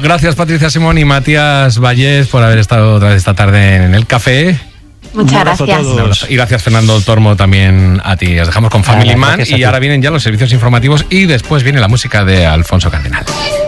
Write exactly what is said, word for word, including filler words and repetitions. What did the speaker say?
gracias Patricia Simón y Matías Vallés por haber estado otra vez esta tarde en el café. Muchas gracias. Y gracias Fernando Tormo también a ti. Os dejamos con Family Man y ahora vienen ya los servicios informativos y después viene la música de Alfonso Cardenal.